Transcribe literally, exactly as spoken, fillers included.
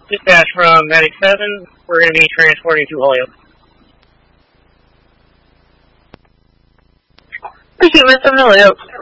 Dispatch from Medic seven, we're going to be transporting to Holyoke. Receive it from Holyoke.